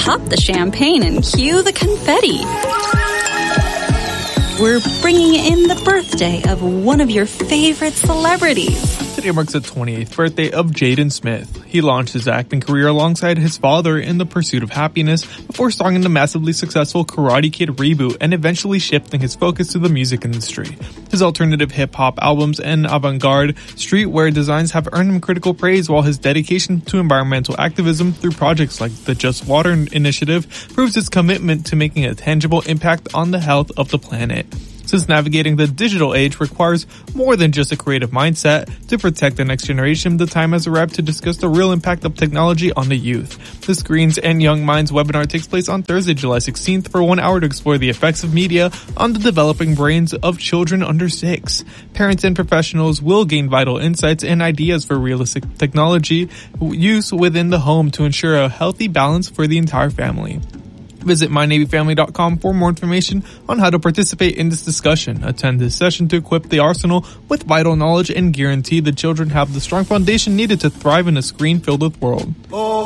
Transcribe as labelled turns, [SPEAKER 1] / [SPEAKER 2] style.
[SPEAKER 1] Pop the champagne and cue the confetti. We're bringing in the birthday of one of your favorite celebrities.
[SPEAKER 2] Today marks the 28th birthday of Jaden Smith. He launched his acting career alongside his father in The Pursuit of Happiness before starring in the massively successful Karate Kid reboot and eventually shifting his focus to the music industry. His alternative hip-hop albums and avant-garde streetwear designs have earned him critical praise, while his dedication to environmental activism through projects like the Just Water Initiative proves his commitment to making a tangible impact on the health of the planet. Since navigating the digital age requires more than just a creative mindset, to protect the next generation, the time has arrived to discuss the real impact of technology on the youth. The Screens and Young Minds webinar takes place on Thursday, July 16th for 1 hour to explore the effects of media on the developing brains of children under 6. Parents and professionals will gain vital insights and ideas for realistic technology use within the home to ensure a healthy balance for the entire family. Visit mynavyfamily.com for more information on how to participate in this discussion. Attend this session to equip the arsenal with vital knowledge and guarantee the children have the strong foundation needed to thrive in a screen-filled world.